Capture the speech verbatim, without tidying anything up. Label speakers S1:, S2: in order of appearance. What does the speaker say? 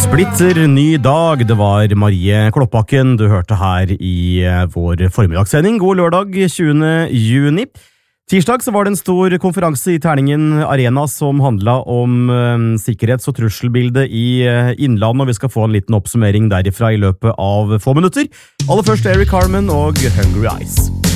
S1: Splitter ny dag, det var Marie Kloppakken du hørte her i vår formiddagssending. God lørdag, tjuende juni. Tirsdag så var det en stor konferanse i Terningen Arena som handlet om uh, sikkerhets- og trusselbildet i uh, Innlandet, og vi skal få en liten oppsummering derifra i løpet av få minutter. Aller først Eric Carmen og Hungry Eyes.